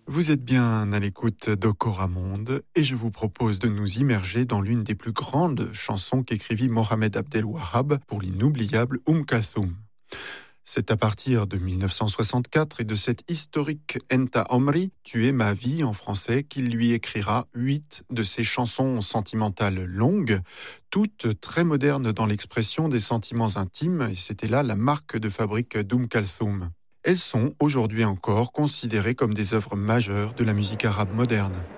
Vous êtes bien à l'écoute d'Okora Monde et je vous propose de nous immerger dans l'une des plus grandes chansons qu'écrivit Mohamed Abdel Wahab pour l'inoubliable Kulthum. C'est à partir de 1964 et de cette historique Enta Omri, Tu es ma vie en français, qu'il lui écrira 8 de ses chansons sentimentales longues, toutes très modernes dans l'expression des sentiments intimes, et c'était là la marque de fabrique Kulthum. Elles sont aujourd'hui encore considérées comme des œuvres majeures de la musique arabe moderne.